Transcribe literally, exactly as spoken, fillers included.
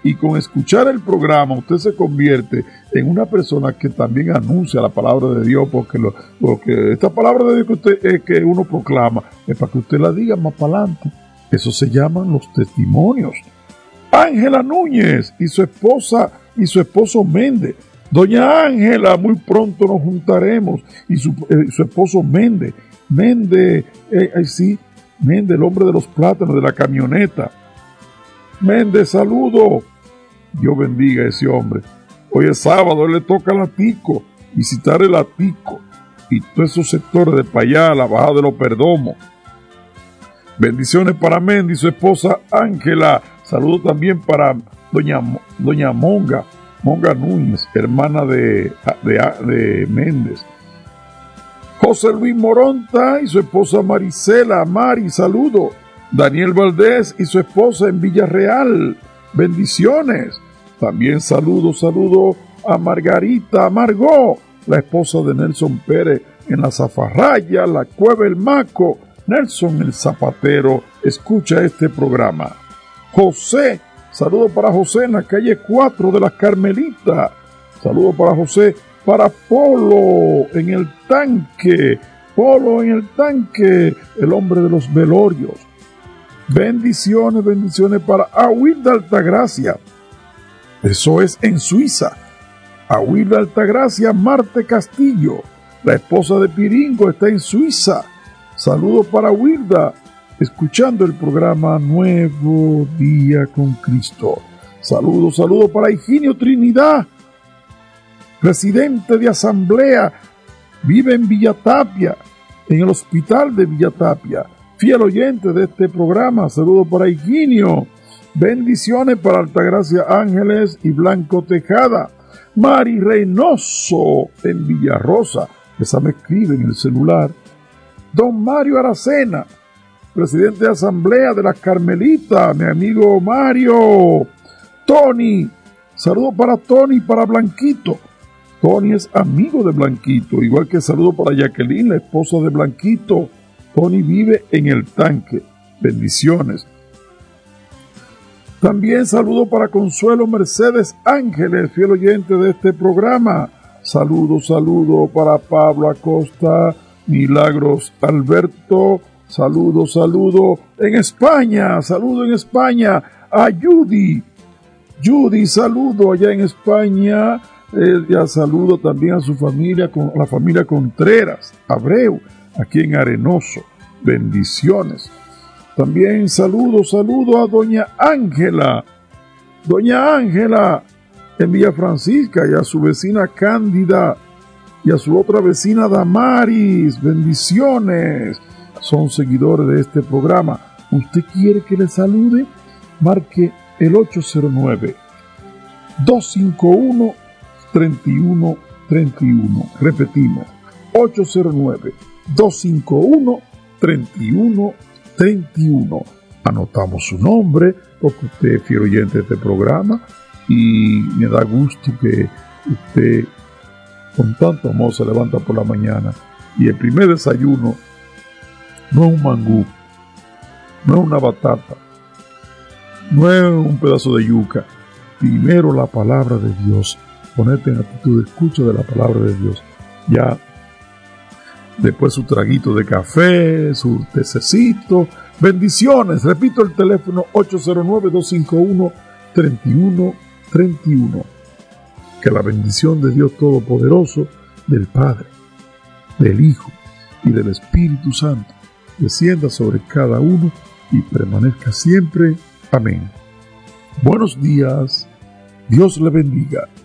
Y con escuchar el programa, usted se convierte en una persona que también anuncia la palabra de Dios, porque, lo, porque esta palabra de Dios que, usted, eh, que uno proclama es para que usted la diga más para adelante. Eso se llaman los testimonios. Ángela Núñez y su esposa y su esposo Méndez. Doña Ángela, muy pronto nos juntaremos. Y su, eh, su esposo Méndez. Méndez, eh, eh, sí, Méndez, el hombre de los plátanos, de la camioneta. Méndez, saludo. Dios bendiga a ese hombre. Hoy es sábado, él le toca a Latico, visitar el Latico y todos esos sectores de para allá, la Baja de los Perdomos. Bendiciones para Méndez y su esposa Ángela. Saludo también para doña, doña Monga, Monga Núñez, hermana de, de, de Méndez. José Luis Moronta y su esposa Marisela. Mari, saludo. Daniel Valdés y su esposa en Villarreal. Bendiciones. También saludo, saludo a Margarita Margot, la esposa de Nelson Pérez en la Zafarraya, la Cueva El Maco. Nelson el Zapatero escucha este programa. José, saludo para José en la calle cuatro de las Carmelitas. Saludo para José, para Polo en el tanque. Polo en el tanque, el hombre de los velorios. Bendiciones, bendiciones para Ahuilda Altagracia. Eso es en Suiza. Ahuilda Altagracia Marte Castillo, la esposa de Piringo, está en Suiza. Saludos para Ahuilda, escuchando el programa Nuevo Día con Cristo. Saludos, saludos para Higinio Trinidad, presidente de Asamblea, vive en Villatapia, en el hospital de Villatapia. Fiel oyente de este programa, saludos para Higinio. Bendiciones para Altagracia Ángeles y Blanco Tejada. Mari Reynoso en Villarrosa, esa me escribe en el celular. Don Mario Aracena, presidente de Asamblea de las Carmelitas, mi amigo Mario. Tony, saludos para Tony y para Blanquito. Tony es amigo de Blanquito, igual que saludo para Jacqueline, la esposa de Blanquito. Tony vive en el tanque. Bendiciones. También saludo para Consuelo Mercedes Ángeles, fiel oyente de este programa. Saludo, saludo para Pablo Acosta, Milagros Alberto. Saludo, saludo en España. Saludo en España a Judy. Judy, saludo allá en España. Eh, ya saludo también a su familia, con la familia Contreras, Abreu, aquí en Arenoso. Bendiciones. También saludo, saludo a doña Ángela. Doña Ángela en Villa Francisca y a su vecina Cándida y a su otra vecina Damaris. Bendiciones. Son seguidores de este programa. ¿Usted quiere que le salude? Marque el ocho cero nueve, dos cinco uno, tres uno tres uno. Repetimos, ocho cero nueve, dos cinco uno, tres uno tres uno. Anotamos su nombre porque usted es fiel oyente de este programa y me da gusto que usted con tanto amor se levanta por la mañana y el primer desayuno no es un mangú, no es una batata, no es un pedazo de yuca. Primero la palabra de Dios. Ponete en actitud de escucha de la palabra de Dios. Ya después su traguito de café, su tececito. Bendiciones. Repito el teléfono ocho cero nueve, dos cinco uno, tres uno tres uno. Que la bendición de Dios Todopoderoso, del Padre, del Hijo y del Espíritu Santo descienda sobre cada uno y permanezca siempre. Amén. Buenos días. Dios le bendiga.